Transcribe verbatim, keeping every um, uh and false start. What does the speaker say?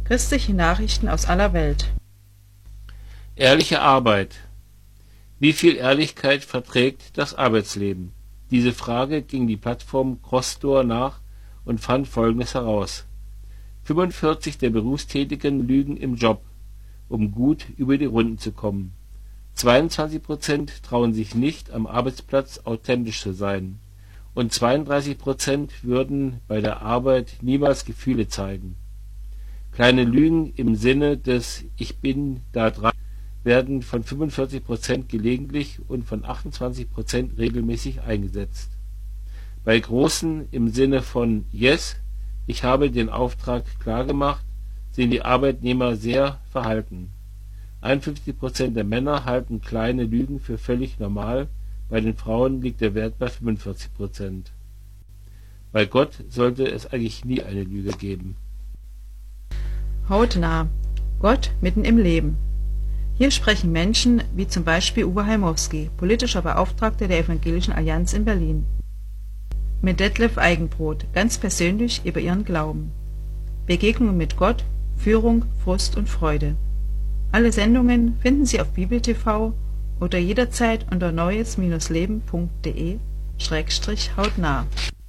Christliche Nachrichten aus aller Welt. Ehrliche Arbeit. Wie viel Ehrlichkeit verträgt das Arbeitsleben? Diese Frage ging die Plattform Crossdoor nach und fand Folgendes heraus: fünfundvierzig der Berufstätigen lügen im Job, um gut über die Runden zu kommen. zweiundzwanzig Prozent trauen sich nicht, am Arbeitsplatz authentisch zu sein. Und zweiunddreißig Prozent würden bei der Arbeit niemals Gefühle zeigen. Kleine Lügen im Sinne des Ich bin da dran werden von fünfundvierzig Prozent gelegentlich und von achtundzwanzig Prozent regelmäßig eingesetzt. Bei großen im Sinne von Yes, ich habe den Auftrag klargemacht, sind die Arbeitnehmer sehr verhalten. einundfünfzig Prozent der Männer halten kleine Lügen für völlig normal, bei den Frauen liegt der Wert bei fünfundvierzig Prozent. Bei Gott sollte es eigentlich nie eine Lüge geben. Hautnah. Gott mitten im Leben. Hier sprechen Menschen wie zum Beispiel Uwe Heimowski, politischer Beauftragter der Evangelischen Allianz in Berlin, mit Detlef Eigenbrot, ganz persönlich über ihren Glauben. Begegnungen mit Gott, Führung, Frust und Freude. Alle Sendungen finden Sie auf Bibel T V oder jederzeit unter neues Bindestrich leben punkt de Schrägstrich hautnah.